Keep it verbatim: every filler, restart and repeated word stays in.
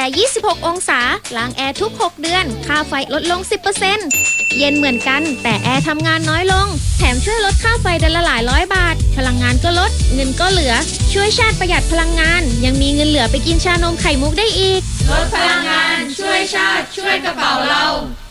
ร์ยี่สิบหกองศาล้างแอร์ทุกหกเดือนค่าไฟลดลง สิบเปอร์เซ็นต์ เย็นเหมือนกันแต่แอร์ทำงานน้อยลงแถมช่วยลดค่าไฟเดือนละหลายร้อยบาทพลังงานก็ลดเงินก็เหลือช่วยชาติประหยัดพลังงานยังมีเงินเหลือไปกินชานมไข่มุกได้อีกลดพลังงานช่วยชาติช่วยกระเป๋าเรา